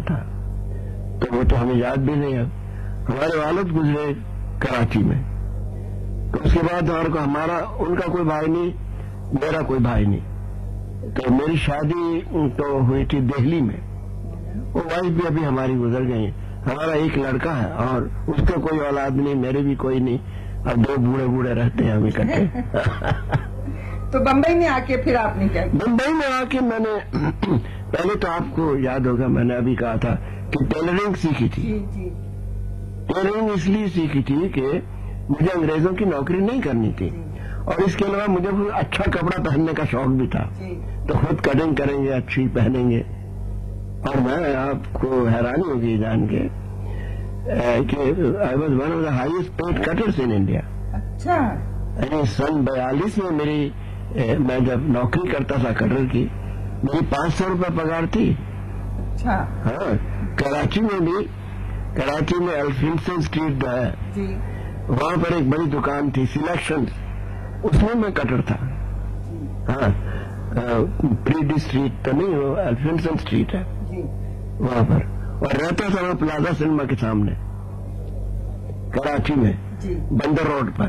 تھا، تو وہ تو ہمیں یاد بھی نہیں ہے. ہمارے والد گزرے کراچی میں، تو اس کے بعد ان کا کوئی بھائی نہیں، میرا کوئی بھائی نہیں. تو میری شادی تو ہوئی تھی دہلی میں. وہ وائف بھی ابھی ہماری گزر گئی. ہمارا ایک لڑکا ہے اور اس کا کوئی اولاد نہیں، میرے بھی کوئی نہیں. اب 2 بوڑھے رہتے ہیں ہم اکٹھے. تو بمبئی میں آ کے پھر آپ نے کیا کیا؟ بمبئی میں آ کے میں نے پہلے تو آپ کو یاد ہوگا میں نے ابھی کہا تھا کہ ٹیلرنگ سیکھی تھی. جی. ٹیلرنگ اس لیے سیکھی تھی کہ مجھے انگریزوں کی نوکری نہیں کرنی تھی، اور اس کے علاوہ مجھے اچھا کپڑا پہننے کا شوق بھی تھا. تو خود کٹنگ کریں گے، اچھی پہنیں گے. اور میں آپ کو حیرانی ہوگی جان کے کہ I was one of the highest paid cutters in India. اچھا. یعنی سن 42 میں میں جب نوکری کرتا تھا کٹر کی، میری 500 روپے پگار تھی. اچھا. ہاں. کراچی میں الفنسن اسٹریٹ جو ہے وہاں پر ایک بڑی دکان تھی سلیکشن، اس میں کٹر تھا. ہاں. پریڈی اسٹریٹ تو نہیں، وہ الفنسن اسٹریٹ ہے وہاں پر. اور رہتا تھا وہ پلازا سنیما کے سامنے کراچی میں، بندر روڈ پر.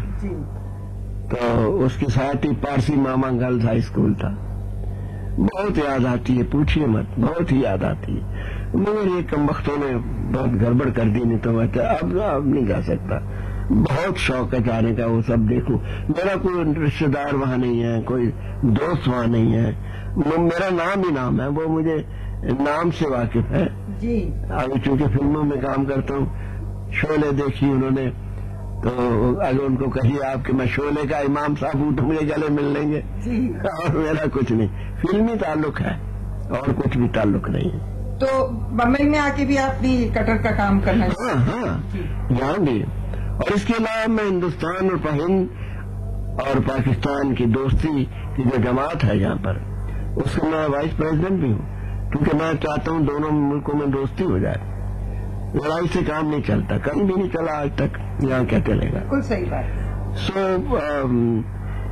تو اس کے ساتھ ہی پارسی ماما گرلز ہائی اسکول تھا. بہت یاد آتی ہے، پوچھیے مت، بہت ہی یاد آتی ہے. مگر یہ کم وقتوں نے بہت گڑبڑ کر دی، نہیں تو میں اب نہیں جا سکتا. بہت شوق ہے جانے کا، وہ سب دیکھوں. میرا کوئی رشتے دار وہاں نہیں ہے، کوئی دوست وہاں نہیں ہے. میرا نام ہی نام ہے، وہ مجھے نام سے واقف ہے. ابھی چونکہ فلموں میں کام کرتا ہوں، شعلے دیکھی انہوں نے، تو اگر ان کو کہیے آپ کہ میں شعلے کا امام صاحب ہوں تو مجھے گلے مل لیں گے. اور میرا کچھ نہیں، فلمی تعلق ہے اور کچھ بھی تعلق نہیں ہے. تو بمبئی میں آ کے بھی آپ نے کٹر کا کام کرنا؟ ہاں یہاں بھی. اور اس کے علاوہ میں ہندوستان اور ہند اور پاکستان کی دوستی کی جو جماعت ہے یہاں پر، اس کا میں وائس پریزیڈنٹ بھی ہوں، کیونکہ میں چاہتا ہوں دونوں ملکوں میں دوستی ہو جائے. لڑائی سے کام نہیں چلتا، کہیں بھی نہیں چلا آج تک، یہاں کیا چلے گا. بالکل صحیح بات.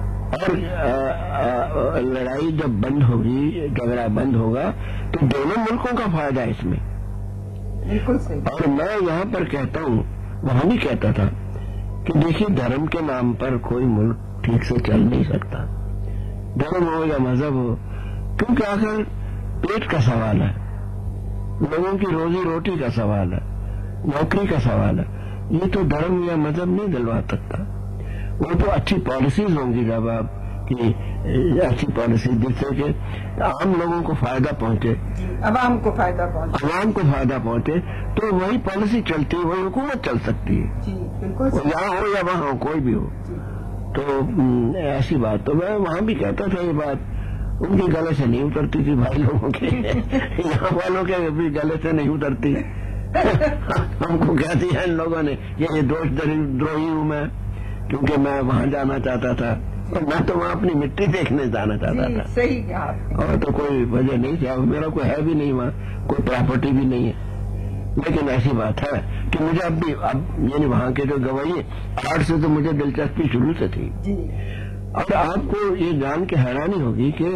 اور لڑائی جب بند ہوگی، جھگڑا بند ہوگا، تو دونوں ملکوں کا فائدہ ہے اس میں. بالکل صحیح. اور میں یہاں پر کہتا ہوں، وہاں بھی کہتا تھا کہ دیکھیے دھرم کے نام پر کوئی ملک ٹھیک سے چل نہیں سکتا. دھرم ہو یا مذہب ہو، کیونکہ آخر پیٹ کا سوال ہے، لوگوں کی روزی روٹی کا سوال ہے، نوکری کا سوال ہے. یہ تو دھرم یا مذہب نہیں دلوا سکتا. وہ تو اچھی پالیسیز ہوں گی، جب آپ کی اچھی پالیسی جس سے کہ عام لوگوں کو فائدہ پہنچے، عوام کو فائدہ پہنچے، تو وہی پالیسی چلتی ہے، وہی حکومت چل سکتی ہے. جی بالکل. یہاں ہو یا وہاں ہو، کوئی بھی ہو. تو ایسی بات تو میں وہاں بھی کہتا تھا، یہ بات ان کے گلے سے نہیں اترتی تھی بھائی لوگوں کے. یہاں والوں کے بھی گلے سے نہیں اترتی. ہم کو کہتی ہیں ان لوگوں نے یہ دوست دروہی ہوں میں، کیونکہ میں وہاں جانا چاہتا تھا، اور میں تو وہاں اپنی مٹی دیکھنے جانا چاہتا تھا. صحیح کہا. اور تو کوئی وجہ نہیں تھی، میرا کوئی ہے بھی نہیں وہاں، کوئی پراپرٹی بھی نہیں ہے. لیکن ایسی بات ہے کہ مجھے اب یعنی وہاں کے جو گواہی آرٹ سے تو مجھے دلچسپی شروع سے تھی. اور آپ کو یہ جان کے حیرانی ہوگی کہ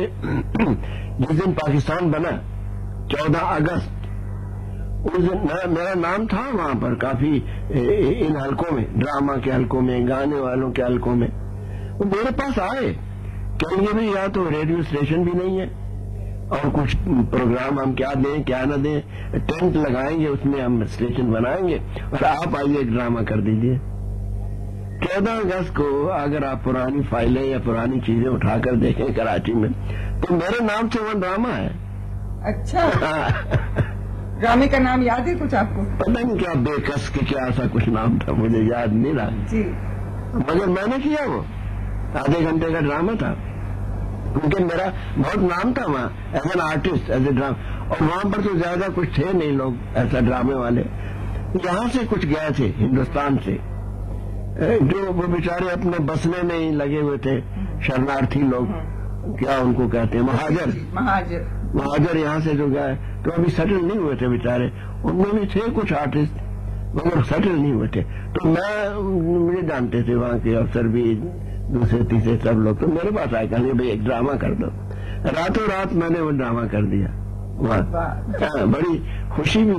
جس دن پاکستان بنا 14 اگست، اس دن میرا نام تھا وہاں پر کافی ان حلقوں میں، ڈرامہ کے حلقوں میں، گانے والوں کے حلقوں میں. وہ میرے پاس آئے کہ یہ بھی یا تو ریڈیو اسٹیشن بھی نہیں ہے، اور کچھ پروگرام ہم کیا دیں کیا نہ دیں، ٹینٹ لگائیں گے اس میں ہم اسٹیشن بنائیں گے، اور آپ آئیے ایک ڈرامہ کر دیجیے. 14 اگست کو اگر آپ پرانی فائلیں یا پرانی چیزیں اٹھا کر دیکھیں کراچی میں، تو میرے نام سے وہ ڈرامہ ہے. اچھا. ڈرامے کا نام یاد ہے کچھ آپ کو؟ پتہ نہیں کیا بے کس کے کیا ایسا کچھ نام تھا، مجھے یاد نہیں رہا. مگر میں نے کیا، وہ آدھے گھنٹے کا ڈرامہ تھا، کیونکہ میرا بہت نام تھا وہاں as an artist, as a drama. اور وہاں پر تو زیادہ کچھ تھے نہیں لوگ ایسا ڈرامے والے. یہاں سے کچھ گئے تھے ہندوستان سے، جو وہ بیچارے اپنے بسنے میں ہی لگے ہوئے تھے، شرنارتھی لوگ، کیا ان کو کہتے ہیں، مہاجر یہاں سے جو گئے تو ابھی سیٹل نہیں ہوئے تھے بیچارے. ان میں بھی تھے کچھ آرٹسٹ مگر سیٹل نہیں ہوئے تھے. تو مجھے جانتے تھے وہاں کے افسر بھی، دوسرے تیسرے سب لوگ. تو میرے پاس آئے کہ بھائی ایک ڈرامہ کر دو. راتوں رات میں نے وہ ڈرامہ کر دیا. بڑی خوشی بھی